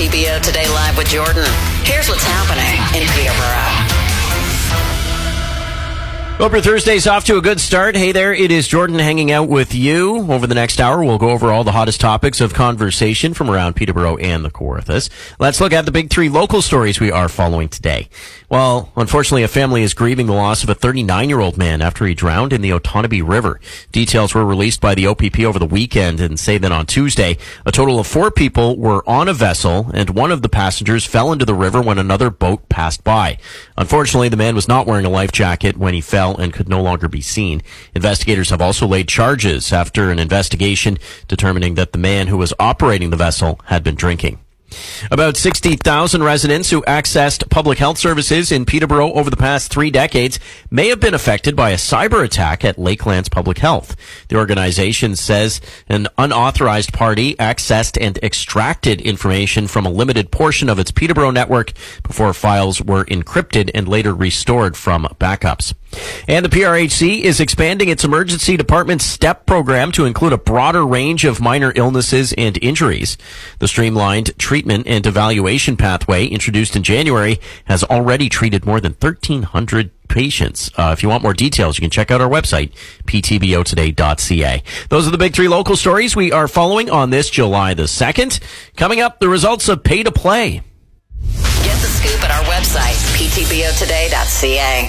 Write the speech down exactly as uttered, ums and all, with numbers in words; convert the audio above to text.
T B O Today Live with Jordan. Here's what's happening in Peterborough. Hope your Thursday's off to a good start. Hey there, it is Jordan hanging out with you. Over the next hour, we'll go over all the hottest topics of conversation from around Peterborough and the Kawarthas. Let's look at the big three local stories we are following today. Well, unfortunately, a family is grieving the loss of a thirty-nine-year-old man after he drowned in the Otonabee River. Details were released by the O P P over the weekend and say that on Tuesday, a total of four people were on a vessel and one of the passengers fell into the river when another boat passed by. Unfortunately, the man was not wearing a life jacket when he fell and could no longer be seen. Investigators have also laid charges after an investigation determining that the man who was operating the vessel had been drinking. About sixty thousand residents who accessed public health services in Peterborough over the past three decades may have been affected by a cyber attack at Lakelands Public Health. The organization says an unauthorized party accessed and extracted information from a limited portion of its Peterborough network before files were encrypted and later restored from backups. And the P R H C is expanding its emergency department STEP program to include a broader range of minor illnesses and injuries. The streamlined treatment and evaluation pathway introduced in January has already treated more than thirteen hundred patients. Uh, if you want more details, you can check out our website, p t b o today dot c a. Those are the big three local stories we are following on this July the second. Coming up, the results of Pay to Play. Get the scoop at our website, p t b o today dot c a.